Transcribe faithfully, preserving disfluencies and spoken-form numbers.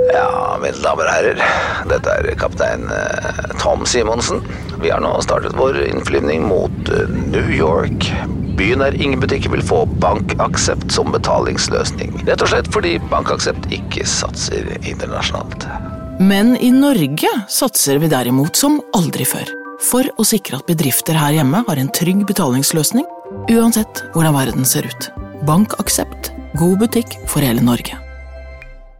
Ja, mine damer og herrer, dette er kaptein eh, Tom Simonsen. Vi har nå startet vår innflyvning mot eh, New York. Byen der ingen butikker vil få BankAxept som betalingsløsning. Rett og slett fordi BankAxept ikke satser internasjonalt. Men i Norge satser vi derimot som aldri før. For å sikre at bedrifter her hjemme har en trygg betalingsløsning, uansett hvordan verden ser ut. BankAxept, god butikk for hele Norge.